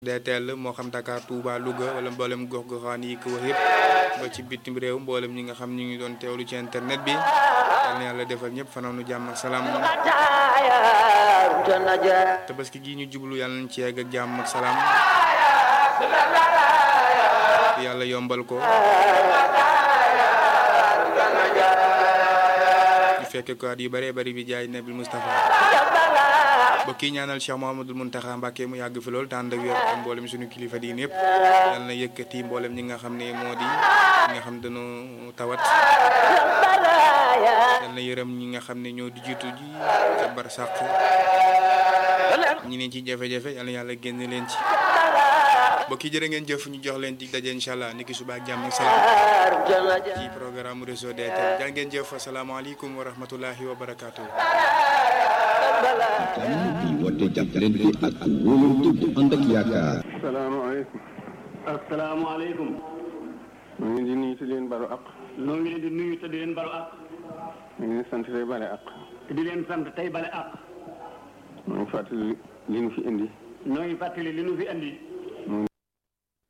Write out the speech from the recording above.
DTL moo xam Dakar Touba Louga wala mboolem gox-goxaan yi ko wax yëpp ba ci bitim réew mboolem ñi nga xam ñu ngi doon teewlu ci internet bi yal na yàlla defal ñëpp fanaanu jàmm ak salaam tabaski gi ñu jublu yàlla nañ ci yegg ak jàmm ak salaam yàlla yombal ko ñu fekke ko at yu bëree bëri bi jaay Nabil Moustapha ba kii ñaanal Cheikh Mouhamadoul Mountakha Mbacké mu yàgg fi lool te ànd ak wér ak mboolem suñu kilifa diin yëpp yal na yëkkati mboolem ñi nga xam ne moo di ñi nga xam dañoo tawat yal na yërëm ñi nga xam ne ñoo di jiitu ji ca barsàq ñi ne ci jafe-jafe yal na yàlla génn leen ci mbokk yi jërë ngeen jëf ñu jox leen dig daje incha allah niki suba ak jàmm ak salaam ci programme réseau DTL jaa ngeen jëf asalaamaaleykum wa rahmatullahi wa barakaatu. woote jàppalante ak wóolu dëgg ànd ak yaakaar. asalaamaaleykum. asalaamaaleykum. ñu ngi di nuyu te di leen balu ak. noo ngi leen di nuyu te di leen balu ak. ñu ngi leen sant tey bale ak. di leen sant tey bale ak. ñu ngi fàttali li nu fi indi. noo ngi fàttali li nu fi indi.